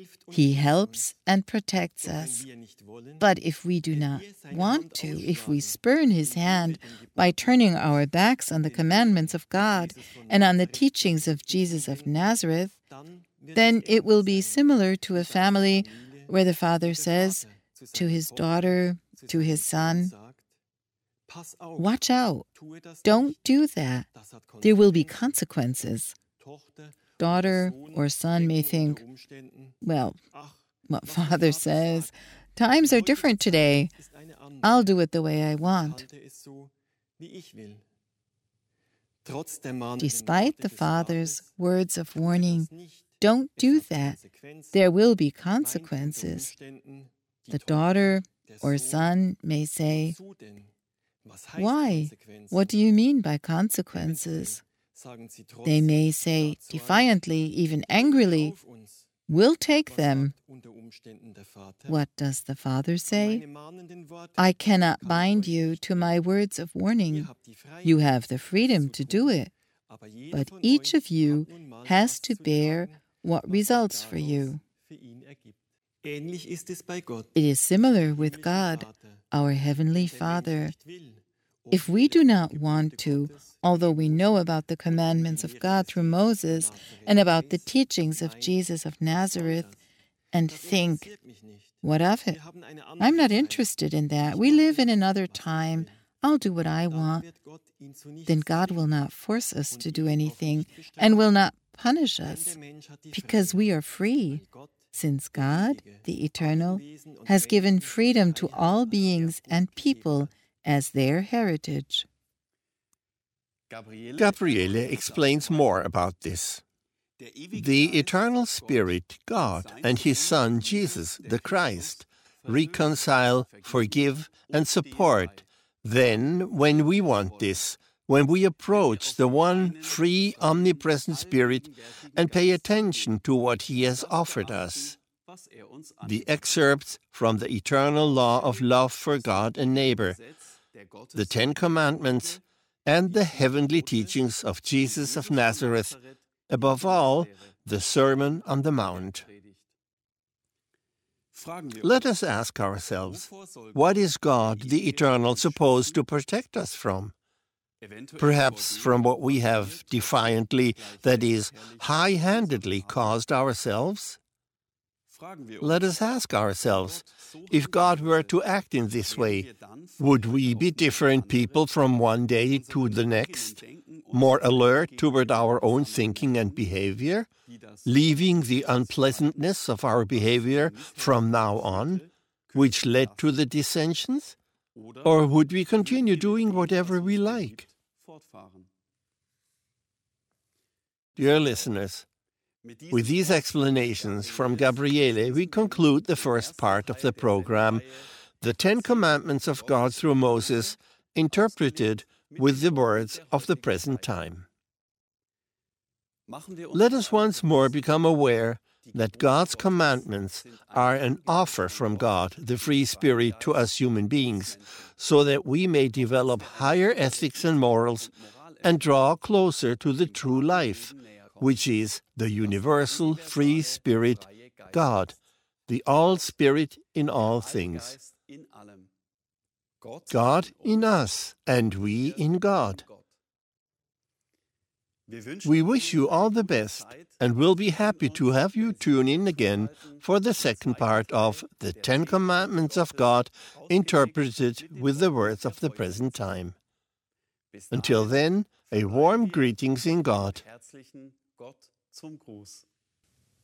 He helps and protects us. But if we do not want to, if we spurn His hand by turning our backs on the commandments of God and on the teachings of Jesus of Nazareth, then it will be similar to a family where the father says to his daughter, to his son, "Watch out, don't do that. There will be consequences." Daughter or son may think, "Well, what father says, times are different today. I'll do it the way I want." Despite the father's words of warning, "Don't do that. There will be consequences," the daughter or son may say, "Why? What do you mean by consequences?" They may say defiantly, even angrily, "We'll take them." What does the father say? "I cannot bind you to my words of warning. You have the freedom to do it, but each of you has to bear what results for you." It is similar with God, our Heavenly Father. If we do not want to, although we know about the commandments of God through Moses and about the teachings of Jesus of Nazareth, and think, "What of it? I'm not interested in that. We live in another time. I'll do what I want," then God will not force us to do anything and will not punish us, because we are free, since God, the Eternal, has given freedom to all beings and people as their heritage. Gabriele explains more about this. The Eternal Spirit, God, and His Son, Jesus, the Christ, reconcile, forgive, and support. Then, when we want this, when we approach the one free, omnipresent Spirit and pay attention to what He has offered us. The excerpts from the eternal law of love for God and neighbor, the Ten Commandments, and the heavenly teachings of Jesus of Nazareth, above all, the Sermon on the Mount. Let us ask ourselves, what is God, the Eternal, supposed to protect us from? Perhaps from what we have defiantly, that is, high-handedly caused ourselves? Let us ask ourselves, if God were to act in this way, would we be different people from one day to the next, more alert toward our own thinking and behavior, leaving the unpleasantness of our behavior from now on, which led to the dissensions? Or would we continue doing whatever we like? Dear listeners, with these explanations from Gabriele, we conclude the first part of the program, The Ten Commandments of God through Moses, interpreted with the words of the present time. Let us once more become aware that God's commandments are an offer from God, the free Spirit, to us human beings, so that we may develop higher ethics and morals and draw closer to the true life, which is the universal free Spirit, God, the All-Spirit in all things. God in us, and we in God. We wish you all the best, and will be happy to have you tune in again for the second part of The Ten Commandments of God, interpreted with the words of the present time. Until then, a warm greetings in God. Gott zum Gruß.